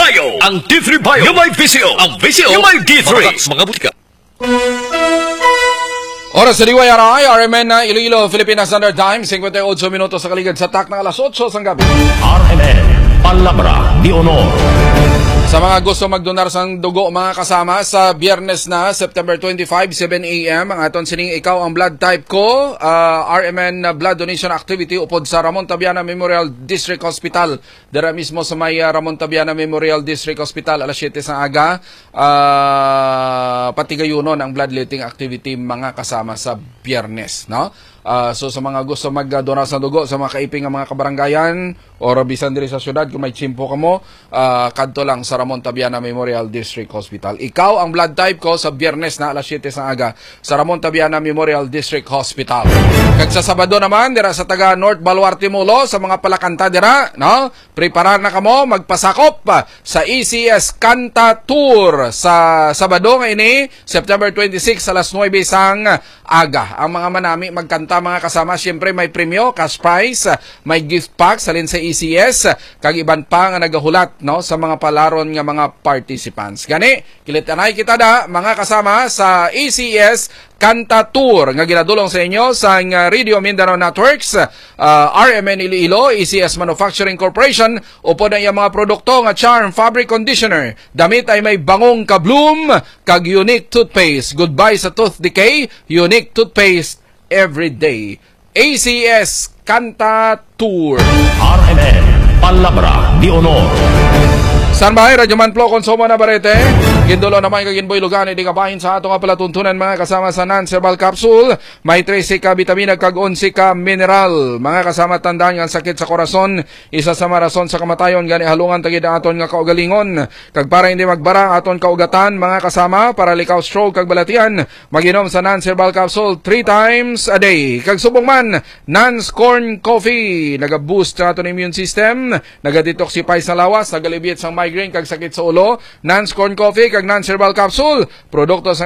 Bio. Ang D3 Bio. Yung may visio. Ang visio. Yung may D3. Mga butika. Oras sa DYRI, RMN na Iloilo, Philippine Standard Time, 58 minutos sa kaligid sa tak ng alas 8 ng gabi. RMN, Palabra de Honor. Sa mga gusto magdonar sang dugo mga kasama, sa Biyernes na, September 25, 7 a.m. ang aton sining ikaw ang blood type ko, RMN blood donation activity upod sa Ramon Tabiana Memorial District Hospital. Dira mismo sa may Ramon Tabiana Memorial District Hospital, alas 7 sa aga. Patigayunon ang bloodletting activity mga kasama sa Biyernes, no? So sa mga gusto magdonar sa dugo sa mga kaiping ng mga kabaranggayan o bisan diri sa syudad kung may chimpo ka mo, kadto lang sa Ramon Tabiana Memorial District Hospital. Ikaw ang blood type ko sa Biyernes na alas 7 sa aga sa Ramon Tabiana Memorial District Hospital. Kag sa Sabado naman dira sa taga North Baluarte Molo sa mga palakanta dira, no? Prepara na kamo magpasakop sa ECS Kanta Tour sa Sabado nga ini, September 26 alas 9 sang aga. Ang mga manami magkanta mga kasama, siyempre may premyo, cash prize, may gift pack salin sa ECS, kag iban pa nga nagahulat, no, sa mga palaron nga mga participants. Gani, kilitanay kita da mga kasama sa ECS Kanta Tour nga ginadulong sa inyo sa Radio Mindanao Networks, RMN Iloilo, ECS Manufacturing Corporation, upod ang mga produkto nga Charm Fabric Conditioner. Damit ay may bangong ka-bloom, kag unique toothpaste. Goodbye sa tooth decay, unique toothpaste every day. ACS Kanta Tour. RMN, Palabra de Honor. San Bahay, Radyo Manplo, Konsumo na Barete. Gindulo naman kaginboy lugan, hindi kabahin sa ato nga palatuntunan mga kasama sa non-herbal capsule. May 13 ka vitamina kag 11 ka mineral. Mga kasama tandaan nga sakit sa korason, isa sa marason sa kamatayon, gani halungan tagid aton nga kaugalingon. Kag para hindi magbara aton kaugatan mga kasama, para likaw stroke kag balatian, maginom sa non-herbal capsule 3 times a day. Kag subong man, Nance Corn Coffee, naga-boost sa aton immune system, naga-detoxify sa lawas, nagalibiyet sa migraine kag sakit sa ulo. Nance Corn Coffee kag Nance Herbal Capsule, produkto sa